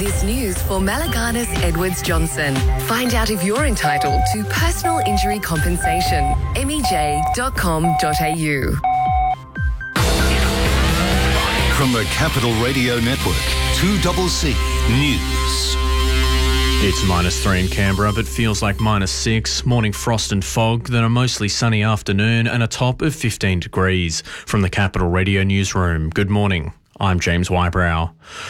latest news for Malagana's Edwards Johnson. Find out if you're entitled to personal injury compensation. MEJ.com.au. From the Capital Radio Network, 2CC News. It's -3 in Canberra, but feels like -6. Morning frost and fog, then a mostly sunny afternoon and a top of 15 degrees. From the Capital Radio Newsroom, good morning. I'm James Wybrow.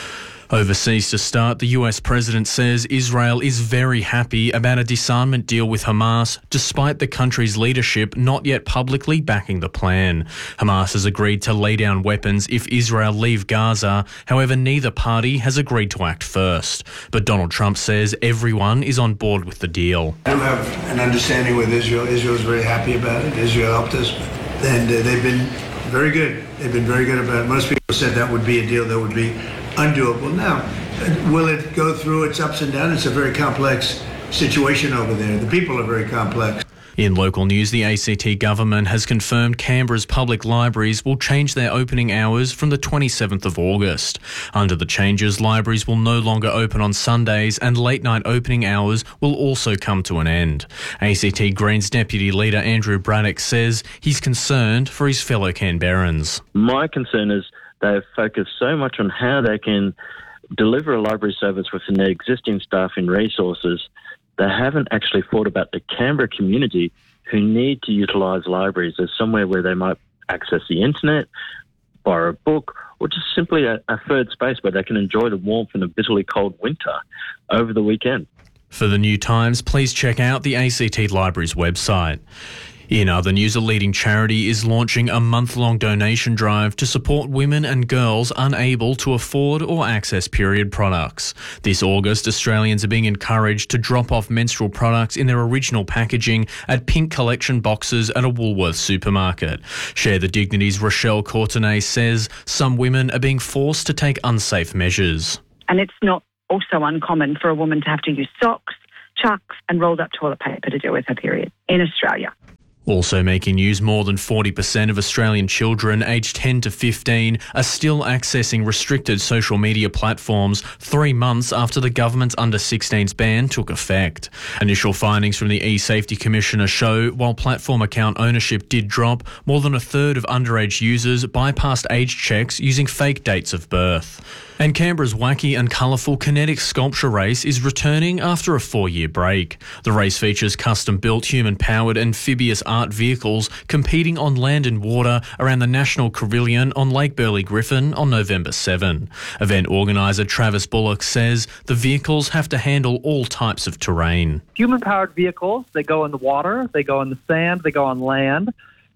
Overseas to start, the US president says Israel is very happy about a disarmament deal with Hamas, despite the country's leadership not yet publicly backing the plan. Hamas has agreed to lay down weapons if Israel leave Gaza. However, neither party has agreed to act first. But Donald Trump says everyone is on board with the deal. I do have an understanding with Israel. Israel's very happy about it. Israel helped us, and they've been very good. They've been very good about it. Most people said that would be a deal that would be undoable. Now, will it go through its ups and downs? It's a very complex situation over there. The people are very complex. In local news, the ACT government has confirmed Canberra's public libraries will change their opening hours from the 27th of August. Under the changes, libraries will no longer open on Sundays and late-night opening hours will also come to an end. ACT Greens Deputy Leader Andrew Braddock says he's concerned for his fellow Canberrans. My concern is they have focused so much on how they can deliver a library service within their existing staff and resources. They haven't actually thought about the Canberra community who need to utilise libraries as somewhere where they might access the internet, borrow a book, or just simply a third space where they can enjoy the warmth in a bitterly cold winter over the weekend. For the New Times, please check out the ACT Libraries website. In other news, a leading charity is launching a month-long donation drive to support women and girls unable to afford or access period products. This August, Australians are being encouraged to drop off menstrual products in their original packaging at pink collection boxes at a Woolworths supermarket. Share the Dignity's Rochelle Courtenay says some women are being forced to take unsafe measures. And it's not also uncommon for a woman to have to use socks, chucks and rolled up toilet paper to deal with her period in Australia. Also making news, more than 40% of Australian children aged 10 to 15 are still accessing restricted social media platforms 3 months after the government's under-16s ban took effect. Initial findings from the e-Safety Commissioner show while platform account ownership did drop, more than a third of underage users bypassed age checks using fake dates of birth. And Canberra's wacky and colourful kinetic sculpture race is returning after a 4-year break. The race features custom-built, human-powered amphibious art vehicles competing on land and water around the National Carillon on Lake Burley Griffin on November 7. Event organiser Travis Bullock says the vehicles have to handle all types of terrain. Human-powered vehicles, they go in the water, they go in the sand, they go on land,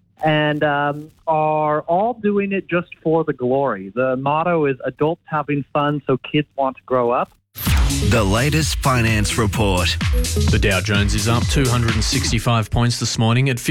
and are all doing it just for the glory. The motto is adults having fun so kids want to grow up. The latest finance report. The Dow Jones is up 265 points this morning at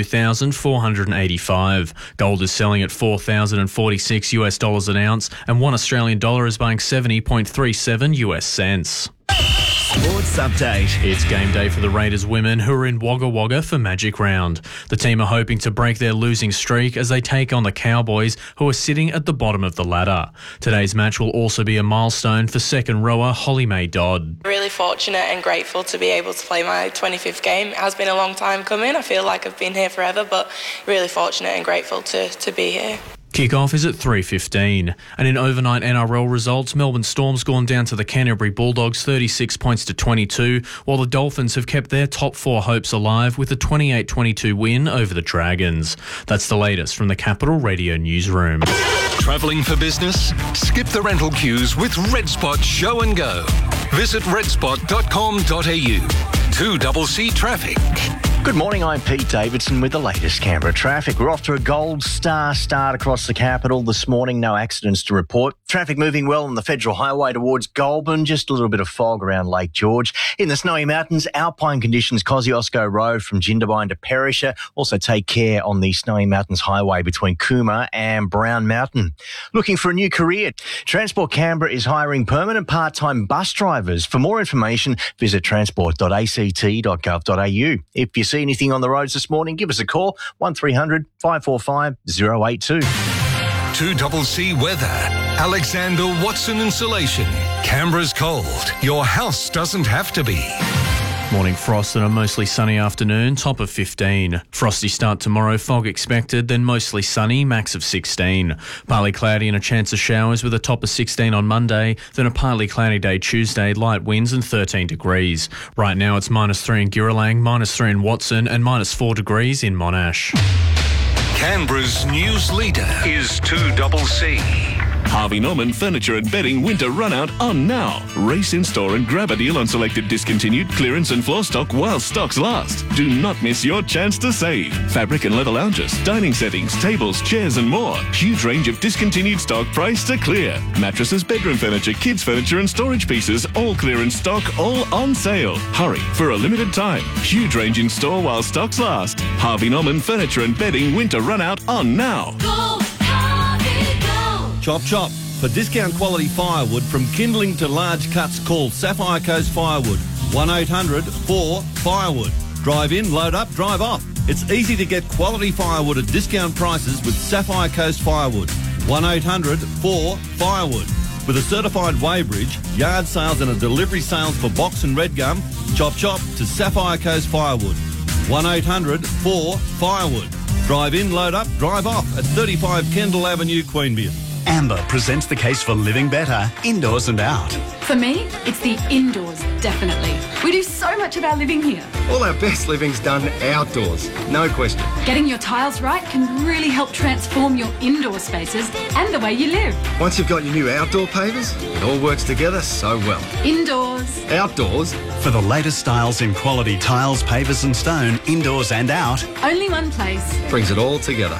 52,485. Gold is selling at $4,046 US dollars an ounce, and $1 Australian dollar is buying 70.37 US cents. Sports update. It's game day for the Raiders women, who are in Wagga Wagga for Magic Round. The team are hoping to break their losing streak as they take on the Cowboys, who are sitting at the bottom of the ladder. Today's match will also be a milestone for second rower Holly May Dodd. Really fortunate and grateful to be able to play my 25th game. It has been a long time coming. I feel like I've been here forever, but really fortunate and grateful to be here. Kick-off is at 3:15. And in overnight NRL results, Melbourne Storm's gone down to the Canterbury Bulldogs 36 points to 22, while the Dolphins have kept their top 4 hopes alive with a 28-22 win over the Dragons. That's the latest from the Capital Radio Newsroom. Travelling for business? Skip the rental queues with RedSpot Show and Go. Visit redspot.com.au. 2CC Traffic. Good morning, I'm Pete Davidson with the latest Canberra traffic. We're off to a gold star start across the capital this morning. No accidents to report. Traffic moving well on the Federal Highway towards Goulburn. Just a little bit of fog around Lake George. In the Snowy Mountains, alpine conditions, Kosciuszko Road from Jindabyne to Perisher. Also take care on the Snowy Mountains Highway between Cooma and Brown Mountain. Looking for a new career? Transport Canberra is hiring permanent part-time bus drivers. For more information, visit transport.act.gov.au. If you see anything on the roads this morning, give us a call, 1300 545 082. 2CC Weather. Alexander Watson Insulation. Canberra's cold. Your house doesn't have to be. Morning frost and a mostly sunny afternoon, top of 15. Frosty start tomorrow, fog expected, then mostly sunny, max of 16. Partly cloudy and a chance of showers with a top of 16 on Monday, then a partly cloudy day Tuesday, light winds and 13 degrees. Right now it's -3 in Giralang, -3 in Watson and -4 degrees in Monash. Canberra's news leader is 2CC. Harvey Norman Furniture and Bedding Winter Runout on now. Race in store and grab a deal on selected discontinued clearance and floor stock while stocks last. Do not miss your chance to save. Fabric and leather lounges, dining settings, tables, chairs and more. Huge range of discontinued stock priced to clear. Mattresses, bedroom furniture, kids furniture and storage pieces, all clearance stock, all on sale. Hurry for a limited time. Huge range in store while stocks last. Harvey Norman Furniture and Bedding Winter Runout on now. Go, Harvey, go! Chop chop. For discount quality firewood from kindling to large cuts, call Sapphire Coast Firewood. 1-800-4-FIREWOOD. Drive in, load up, drive off. It's easy to get quality firewood at discount prices with Sapphire Coast Firewood. 1-800-4-FIREWOOD. With a certified weighbridge, yard sales and a delivery sales for box and red gum, chop chop to Sapphire Coast Firewood. 1-800-4-FIREWOOD. Drive in, load up, drive off at 35 Kendall Avenue, Queanbeyan. Amber presents the case for living better, indoors and out. For me, it's the indoors, definitely. We do so much of our living here. All our best living's done outdoors, no question. Getting your tiles right can really help transform your indoor spaces and the way you live. Once you've got your new outdoor pavers, it all works together so well. Indoors. Outdoors. For the latest styles in quality tiles, pavers and stone, indoors and out. Only one place. Brings it all together.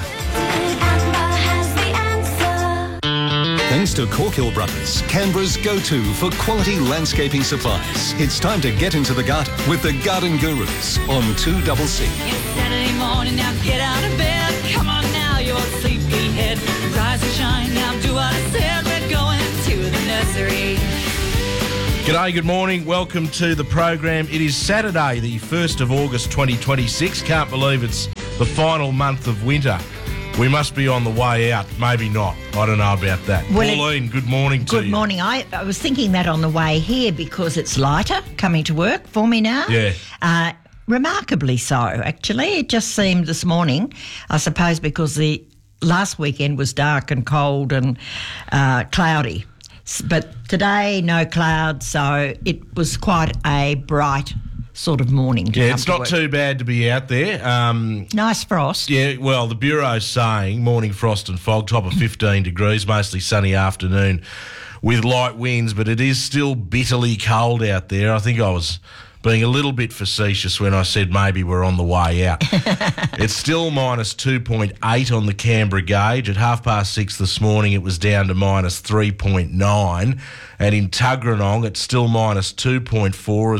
Thanks to Corkhill Brothers, Canberra's go-to for quality landscaping supplies. It's time to get into the garden with the Garden Gurus on 2CC. It's Saturday morning, now get out of bed. Come on now, your sleepyhead. Rise and shine, now do what I said. We're going to the nursery. G'day, good morning. Welcome to the program. It is Saturday, the 1st of August 2026. Can't believe it's the final month of winter. We must be on the way out. Maybe not. I don't know about that. Well, Pauline, good morning to you. Good morning. I was thinking that on the way here because it's lighter coming to work for me now. Yeah. Remarkably so, actually. It just seemed this morning, I suppose because the last weekend was dark and cold and cloudy. But today, no clouds, so it was quite a bright sort of morning to Yeah, come it's to not work. too bad to be out there. Nice frost. Yeah, well, the Bureau's saying morning frost and fog, top of 15 degrees, mostly sunny afternoon with light winds, but it is still bitterly cold out there. I think I was being a little bit facetious when I said maybe we're on the way out. It's still -2.8 on the Canberra gauge. At 6:30 this morning, it was down to -3.9. And in Tuggeranong, it's still -2.4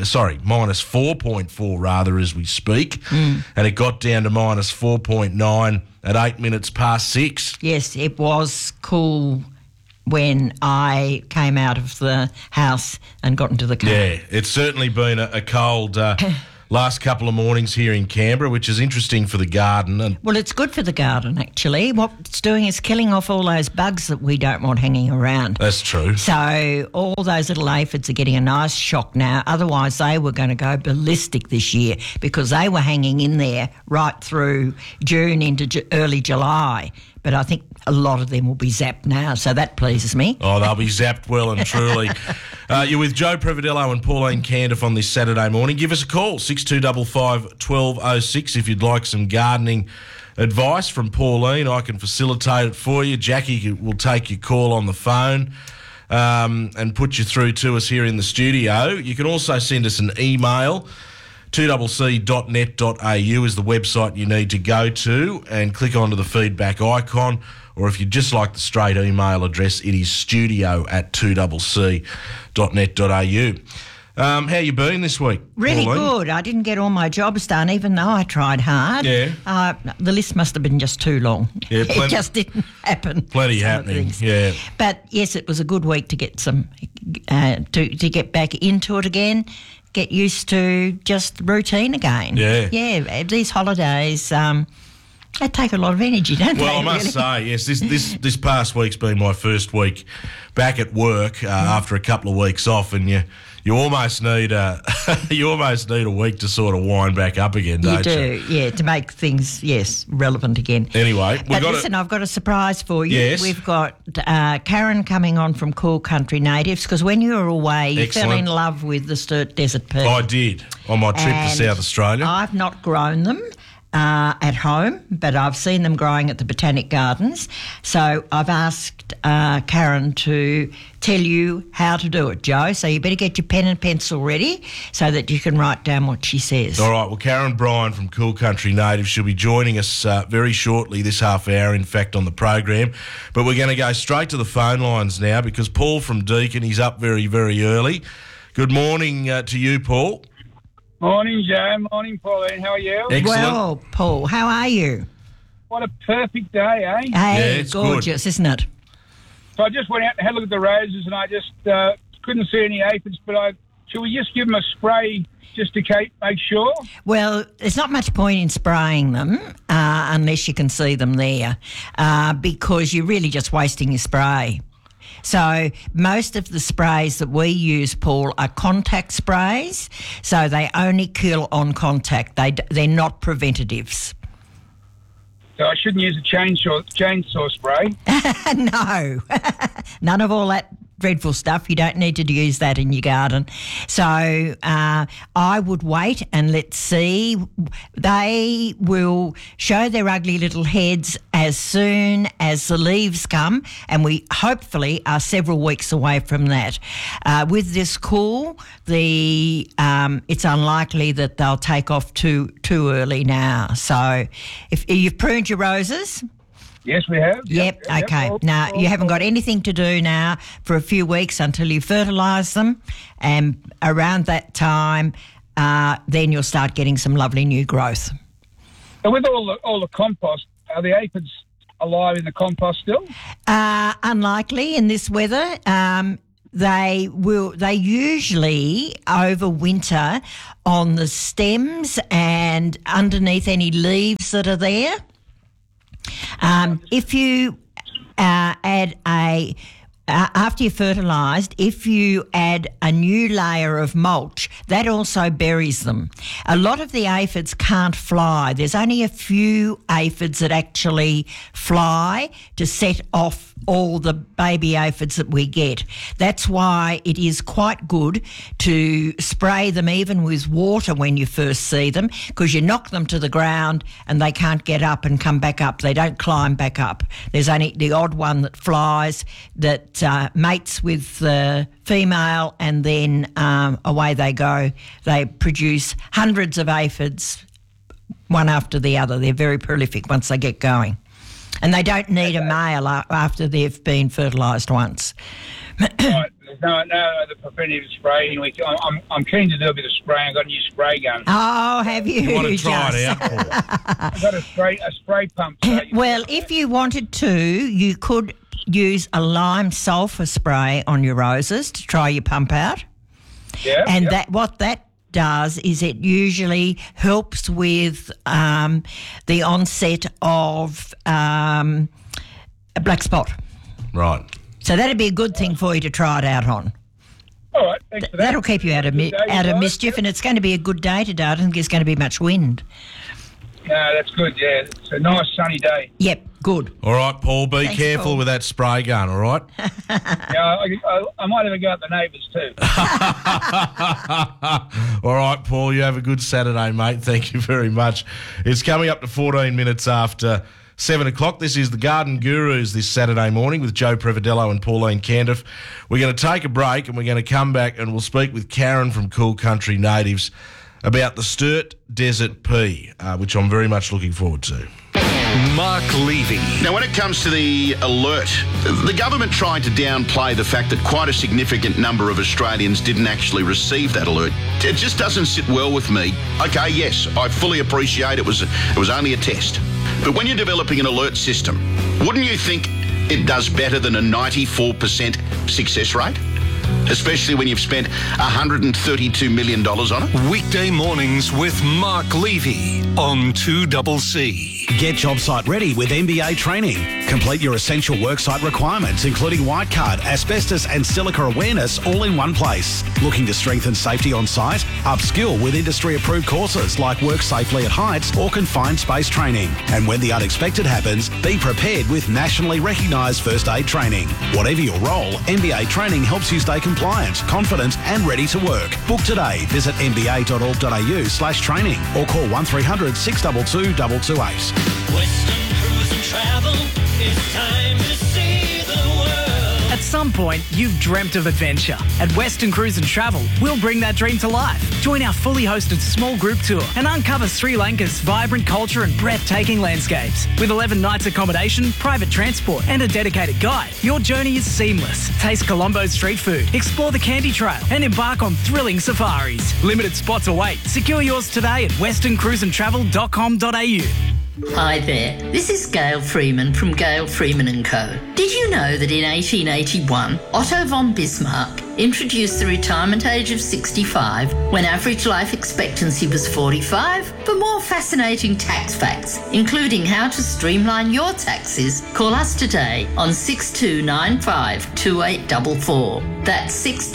-4.4 rather as we speak. And it got down to -4.9 at 6:08. Yes, it was cool when I came out of the house and got into the car. Yeah, it's certainly been a cold last couple of mornings here in Canberra, which is interesting for the garden. And Well, it's good for the garden, actually. What it's doing is killing off all those bugs that we don't want hanging around. That's true. So all those little aphids are getting a nice shock now. Otherwise, they were going to go ballistic this year because they were hanging in there right through June into early July. But I think a lot of them will be zapped now, so that pleases me. Oh, they'll be zapped well and truly. You're with Joe Prevedello and Pauline Candiff on this Saturday morning. Give us a call, 6255 1206, if you'd like some gardening advice from Pauline. I can facilitate it for you. Jackie will take your call on the phone and put you through to us here in the studio. You can also send us an email. 2cc.net.au is the website you need to go to and click onto the feedback icon, or if you just like the straight email address, it is studio@2cc.net.au. How you been this week, Really Pauline? good. I didn't get all my jobs done, even though I tried hard. Yeah. The list must have been just too long. Yeah, It just didn't happen. Plenty Some happening, things. yeah. But yes, it was a good week to get some, to get back into it again, get used to just routine again. Yeah. Yeah, these holidays, They take a lot of energy, don't they? Well, I must say, yes, this past week's been my first week back at work after a couple of weeks off, and you almost need a week to sort of wind back up again, don't you? You do, yeah, to make things, relevant again. Anyway, I've got a surprise for you. Yes. We've got Karen coming on from Cool Country Natives, because when you were away, you fell in love with the Sturt Desert Pea. I did, on my trip to South Australia. I've not grown them at home, but I've seen them growing at the Botanic Gardens. So I've asked Karen to tell you how to do it, Joe. So you better get your pen and pencil ready so that you can write down what she says. All right. Well, Karen Bryan from Cool Country Native, she'll be joining us very shortly, this half hour, in fact, on the program. But we're going to go straight to the phone lines now because Paul from Deakin, he's up very, very early. Good morning to you, Paul. Morning, Joe. Morning, Pauline. How are you? Excellent. Well, Paul, how are you? What a perfect day, eh? Hey, it's gorgeous, good. Isn't it? So I just went out and had a look at the roses, and I just couldn't see any aphids, but should we just give them a spray just to make sure? Well, there's not much point in spraying them unless you can see them there because you're really just wasting your spray. So most of the sprays that we use, Paul, are contact sprays, so they only kill on contact. They're not preventatives. So I shouldn't use a chainsaw spray? No. None of all that dreadful stuff. You don't need to use that in your garden. So I would wait and let's see. They will show their ugly little heads as soon as the leaves come, and we hopefully are several weeks away from that. With this cool, it's unlikely that they'll take off too early now. So if you've pruned your roses... Yes, we have. Yep, okay. Now, you haven't got anything to do now for a few weeks until you fertilise them, and around that time, then you'll start getting some lovely new growth. And with all the compost, are the aphids alive in the compost still? Unlikely in this weather. They usually overwinter on the stems and underneath any leaves that are there. If you add after you've fertilised, if you add a new layer of mulch, that also buries them. A lot of the aphids can't fly. There's only a few aphids that actually fly to set off all the baby aphids that we get. That's why it is quite good to spray them even with water when you first see them, because you knock them to the ground and they can't get up and come back up. They don't climb back up. There's only the odd one that flies that mates with the female, and then away they go. They produce hundreds of aphids, one after the other. They're very prolific once they get going. And they don't need a male after they've been fertilised once. Right. No, the preventative spraying. I'm keen to do a bit of spraying. I've got a new spray gun. Oh, have you? You want to try it out, Paul? I've got a spray pump. Well, if you wanted to, you could use a lime sulphur spray on your roses to try your pump out. Yeah. And what that does is it usually helps with the onset of a black spot. Right. So that'd be a good thing for you to try it out on. All right, thanks for that. That'll keep you out of mischief, and it's going to be a good day today. I don't think there's going to be much wind. No, that's good, yeah. It's a nice sunny day. Yep, good. All right, Paul, be careful Paul. with that spray gun, all right? Yeah, I might even go at the neighbours too. All right, Paul, you have a good Saturday, mate. Thank you very much. It's coming up to 14 minutes after 7 o'clock. This is the Garden Gurus this Saturday morning with Joe Prevedello and Pauline Candiff. We're going to take a break and we're going to come back and we'll speak with Karen from Cool Country Natives about the Sturt Desert Pea, which I'm very much looking forward to. Mark Levy. Now, when it comes to the alert, the government tried to downplay the fact that quite a significant number of Australians didn't actually receive that alert. It just doesn't sit well with me. Okay, yes, I fully appreciate it was only a test. But when you're developing an alert system, wouldn't you think it does better than a 94% success rate? Especially when you've spent $132 million on it. Weekday mornings with Mark Levy on 2CC. Get job site ready with MBA training. Complete your essential worksite requirements, including white card, asbestos and silica awareness, all in one place. Looking to strengthen safety on site? Upskill with industry-approved courses like Work Safely at Heights or Confined Space training. And when the unexpected happens, be prepared with nationally recognised first aid training. Whatever your role, MBA training helps you stay compliant, confident and ready to work. Book today. Visit mba.org.au/training or call 1300 622 228. Western Cruise and Travel, it's time to see the world. At some point, you've dreamt of adventure. At Western Cruise and Travel, we'll bring that dream to life. Join our fully hosted small group tour and uncover Sri Lanka's vibrant culture and breathtaking landscapes. With 11 nights accommodation, private transport and a dedicated guide, your journey is seamless. Taste Colombo's street food, explore the Candy Trail and embark on thrilling safaris. Limited spots await. Secure yours today at westerncruiseandtravel.com.au. Hi there, this is Gail Freeman from Gail Freeman & Co. Did you know that in 1881, Otto von Bismarck introduced the retirement age of 65 when average life expectancy was 45? For more fascinating tax facts, including how to streamline your taxes, call us today on 6295 2844. That's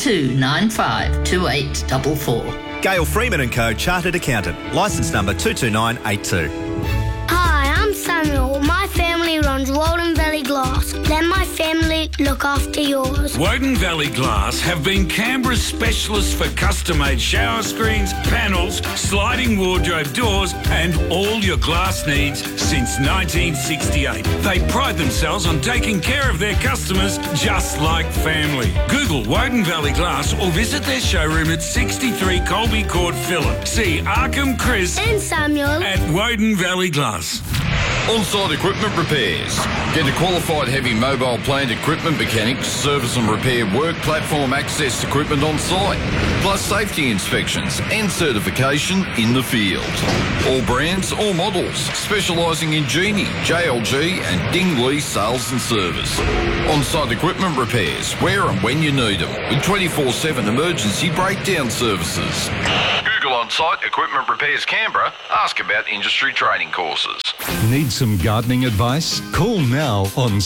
6295 2844. Gail Freeman & Co. Chartered Accountant. Licence number 22982. Hi, I'm Samuel. My family runs Walden Valley Glass. Let my family look after yours. Woden Valley Glass have been Canberra's specialists for custom-made shower screens, panels, sliding wardrobe doors and all your glass needs since 1968. They pride themselves on taking care of their customers just like family. Google Woden Valley Glass or visit their showroom at 63 Colby Court, Phillip. See Arkham, Chris and Samuel at Woden Valley Glass. On-site equipment repairs. Get a qualified heavy mobile plant equipment mechanic to service and repair work platform access equipment on site, plus safety inspections and certification in the field. All brands, all models, specialising in Genie, JLG and Dingley sales and service. On-site equipment repairs, where and when you need them, with 24/7 emergency breakdown services. Google On-Site Equipment Repairs Canberra. Ask about industry training courses. Need some gardening advice? Call now on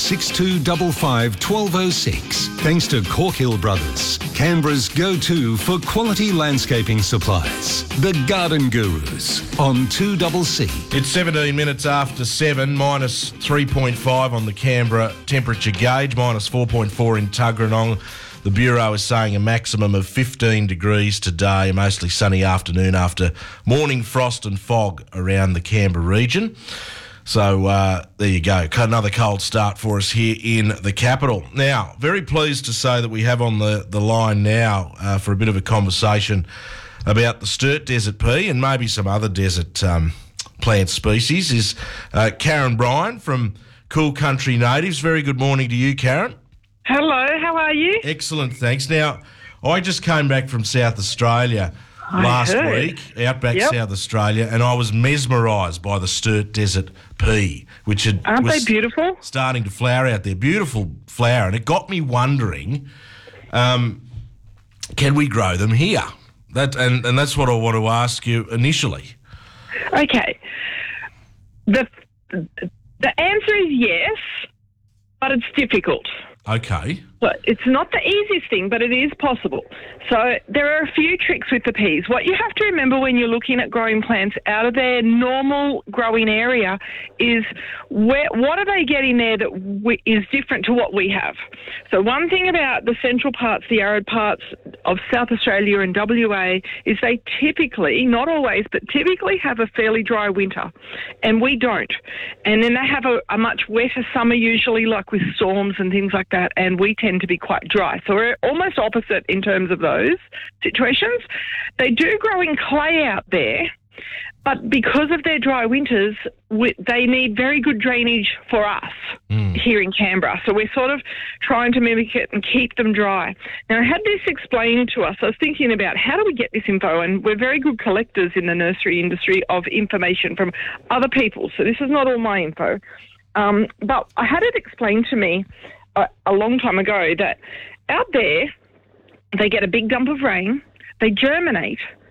6255 1206. Thanks to Corkhill Brothers, Canberra's go-to for quality landscaping supplies. The Garden Gurus on 2CC. It's 17 minutes after 7, minus 3.5 on the Canberra temperature gauge, minus 4.4 in Tuggeranong. The Bureau is saying a maximum of 15 degrees today, a mostly sunny afternoon after morning frost and fog around the Canberra region. So there you go. Another cold start for us here in the capital. Now, very pleased to say that we have on the line now for a bit of a conversation about the Sturt Desert Pea and maybe some other desert plant species is Karen Bryan from Cool Country Natives. Very good morning to you, Karen. Hello, how are you? Excellent, thanks. Now, I just came back from South Australia last week, outback South Australia, and I was mesmerised by the Sturt Desert Pea, which Aren't they beautiful? Starting to flower out there. Beautiful flower, and it got me wondering, can we grow them here? And that's what I want to ask you initially. Okay. The answer is yes, but it's difficult. Okay. But it's not the easiest thing, but it is possible. So there are a few tricks with the peas. What you have to remember when you're looking at growing plants out of their normal growing area is what are they getting there that is different to what we have. So one thing about the central parts, the arid parts of South Australia and WA is they typically, not always, but typically have a fairly dry winter, and we don't. And then they have a much wetter summer usually, like with storms and things like that, and we tend to be quite dry. So we're almost opposite in terms of those situations. They do grow in clay out there, but because of their dry winters, they need very good drainage for us here in Canberra. So we're sort of trying to mimic it and keep them dry. Now, I had this explained to us. I was thinking about how do we get this info, and we're very good collectors in the nursery industry of information from other people. So this is not all my info. But I had it explained to me a long time ago that out there they get a big dump of rain, they germinate,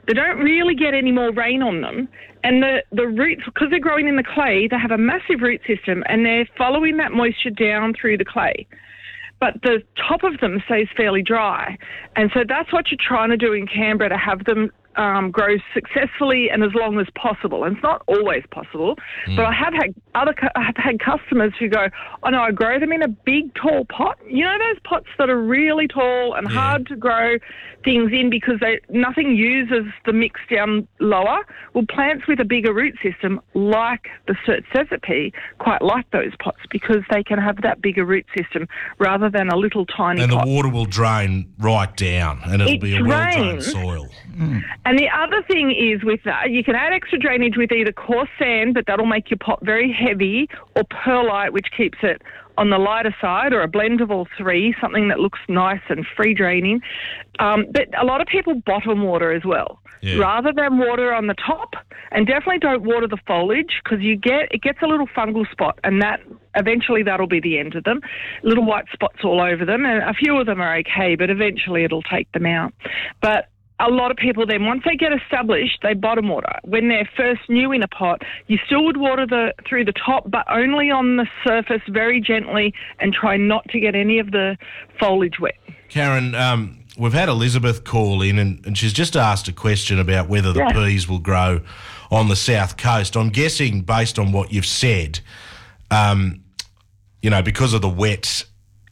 They don't really get any more rain on them. And the roots, because they're growing in the clay, they have a massive root system and they're following that moisture down through the clay. But the top of them stays fairly dry. And so that's what you're trying to do in Canberra, to have them grow successfully and as long as possible. And it's not always possible, but I have had customers who go, oh no, I grow them in a big tall pot. You know those pots that are really tall and hard to grow things in because nothing uses the mix down lower? Well, plants with a bigger root system, like the Sturt Desert pea, quite like those pots because they can have that bigger root system rather than a little tiny pot. And the water will drain right down and it'll be a well-drained soil. And the other thing is with that, you can add extra drainage with either coarse sand, but that'll make your pot very heavy, or perlite, which keeps it on the lighter side, or a blend of all three, something that looks nice and free draining. But a lot of people bottom water as well, rather than water on the top. And definitely don't water the foliage because it gets a little fungal spot, and that eventually that'll be the end of them. Little white spots all over them, and a few of them are okay, but eventually it'll take them out. But a lot of people then, once they get established, they bottom water. When they're first new in a pot, you still would water through the top, but only on the surface very gently, and try not to get any of the foliage wet. Karen, we've had Elizabeth call in and she's just asked a question about whether the peas will grow on the south coast. I'm guessing, based on what you've said, because of the wet,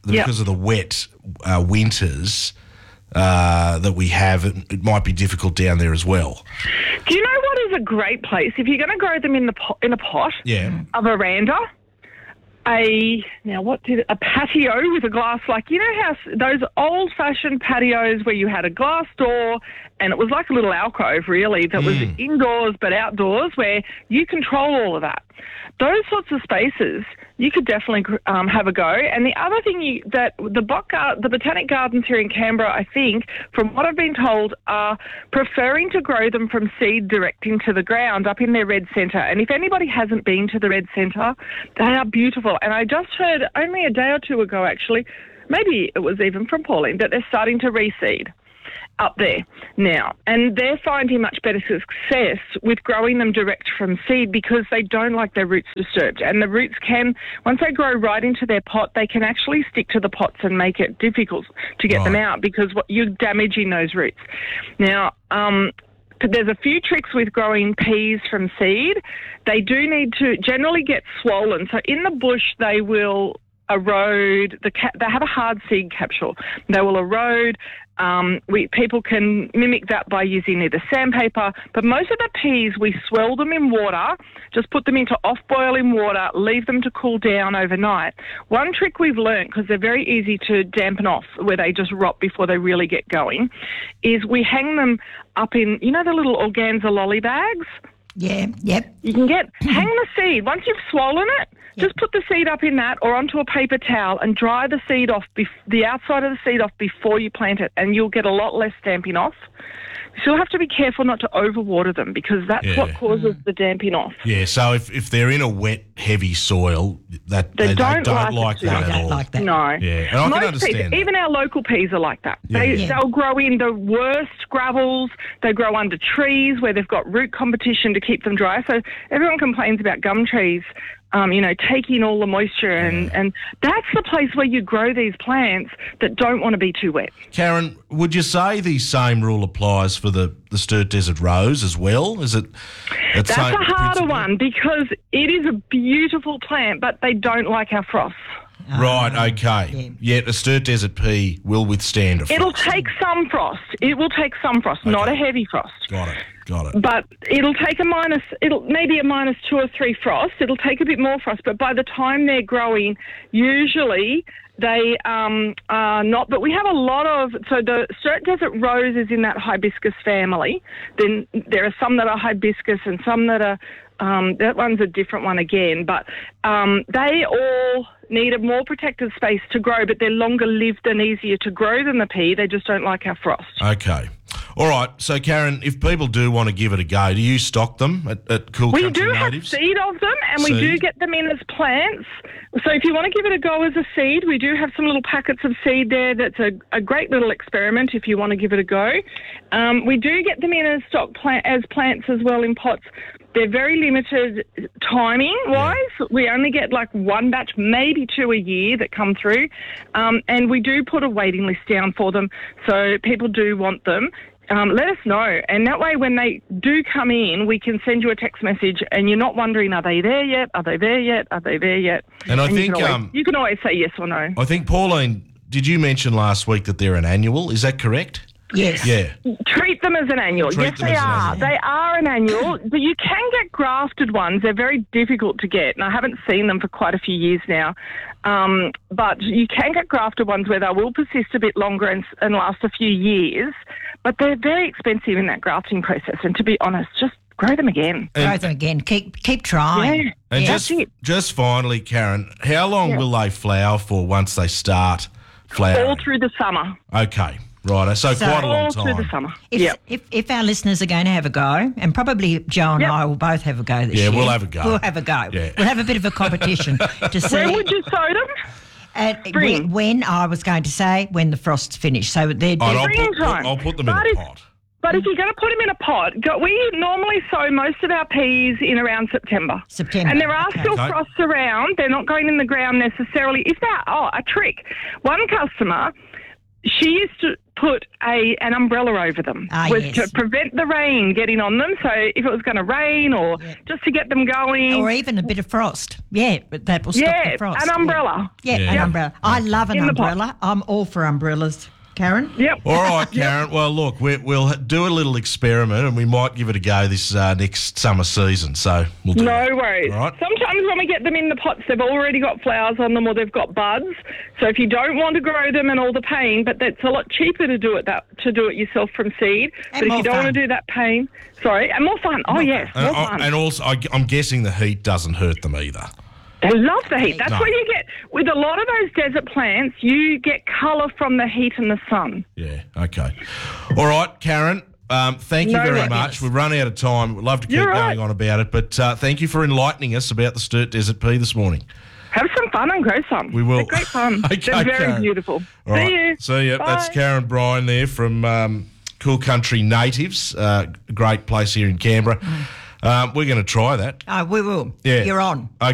winters that we have, it might be difficult down there as well. Do you know what is a great place if you're going to grow them in a pot? A veranda. A patio with a glass, like, you know how those old-fashioned patios where you had a glass door and it was like a little alcove, really, that was indoors but outdoors, where you control all of that. Those sorts of spaces, you could definitely have a go. And the other thing the Botanic Gardens here in Canberra, I think, from what I've been told, are preferring to grow them from seed direct into the ground up in their red centre. And if anybody hasn't been to the red centre, they are beautiful. And I just heard only a day or two ago, actually, maybe it was even from Pauline, that they're starting to reseed up there now, and they're finding much better success with growing them direct from seed because they don't like their roots disturbed, and the roots can, once they grow right into their pot, they can actually stick to the pots and make it difficult to get them out because you're damaging those roots. Now, there's a few tricks with growing peas from seed. They do need to generally get swollen, so in the bush they will erode. They have a hard seed capsule. They will erode. People can mimic that by using either sandpaper, but most of the peas, we swell them in water, just put them into off-boiling water, leave them to cool down overnight. One trick we've learnt, because they're very easy to dampen off, where they just rot before they really get going, is we hang them up in, the little organza lolly bags? Yeah, yep. You can hang the seed. Once you've swollen it, just put the seed up in that or onto a paper towel and dry the seed off, the outside of the seed off before you plant it, and you'll get a lot less damping off. You still have to be careful not to overwater them because that's what causes the damping off. Yeah, so if they're in a wet, heavy soil, they don't like that at all. Like that. No. Yeah, and I can understand that. Even our local peas are like that. They'll grow in the worst gravels. They grow under trees where they've got root competition to keep them dry. So everyone complains about gum trees, taking all the moisture, and that's the place where you grow these plants that don't want to be too wet. Karen, would you say the same rule applies for the Sturt Desert Rose as well? Is it? That's a harder one because it is a beautiful plant, but they don't like our frost. Right, okay. Yet a Sturt Desert pea will withstand a frost. It'll take some frost. It will take some frost, not a heavy frost. Got it. But it'll take maybe a minus 2 or 3 frost. It'll take a bit more frost, but by the time they're growing, usually they are not. But we have a lot of, so the Sturt Desert Rose is in that hibiscus family. Then there are some that are hibiscus and some that are, that one's a different one again, but they all need a more protected space to grow, but they're longer lived and easier to grow than the pea. They just don't like our frost. Okay. All right, so Karen, if people do want to give it a go, do you stock them at Cool We Country do Natives? have seed of them, and we do get them in as plants. So if you want to give it a go as a seed, we do have some little packets of seed there. That's a great little experiment if you want to give it a go. We do get them in as as plants as well in pots. They're very limited timing-wise. Yeah. We only get like one batch, maybe 2 a year that come through. And we do put a waiting list down for them, so people do want them. Let us know. And that way, when they do come in, we can send you a text message and you're not wondering, are they there yet? Are they there yet? Are they there yet? And I think you can always say yes or no. I think, Pauline, did you mention last week that they're an annual? Is that correct? Yes. Yeah. Treat them as an annual. Yes, they are. They are an annual, but you can get grafted ones. They're very difficult to get, and I haven't seen them for quite a few years now. But you can get grafted ones where they will persist a bit longer and last a few years, but they're very expensive in that grafting process. And to be honest, just grow them again. Grow them again. Keep trying. Yeah. And just finally, Karen, how long will they flower for once they start flowering? All through the summer. Okay. Right, so quite a long time. All through the summer. If our listeners are going to have a go, and probably Joe and I will both have a go this year. Yeah, we'll have a go. We'll have a go. Yeah. We'll have a bit of a competition to see. Where would you sow them? When I was going to say when the frost's finished. So they're I'll put them in a pot. But if you're going to put them in a pot, we normally sow most of our peas in around September. And there are still frosts around. They're not going in the ground necessarily. If they're, a trick. One customer, she used to put an umbrella over them to prevent the rain getting on them. So if it was going to rain or just to get them going. Or even a bit of frost. Yeah, but that will stop the frost. An umbrella. Yeah, an umbrella. I love an umbrella. I'm all for umbrellas. Karen? Yep. All right, Karen. Well, look, we'll do a little experiment and we might give it a go this next summer season. So we'll do No worries. All right. Sometimes when we get them in the pots, they've already got flowers on them or they've got buds. So if you don't want to grow them and all the pain, but that's a lot cheaper to do it yourself from seed. But if you don't want to do that pain, and more fun. More fun. And also, I'm guessing the heat doesn't hurt them either. They love the heat. That's what you get. With a lot of those desert plants, you get colour from the heat and the sun. Yeah, okay. All right, Karen, thank you very much. We've run out of time. We'd love to keep going on about it, but thank you for enlightening us about the Sturt Desert Pea this morning. Have some fun and grow some. We will. They're great fun. Okay, They're very Karen. beautiful. All right. See you. See you. Bye. That's Karen Bryan there from Cool Country Natives, great place here in Canberra. We're going to try that. We will. Yeah. You're on.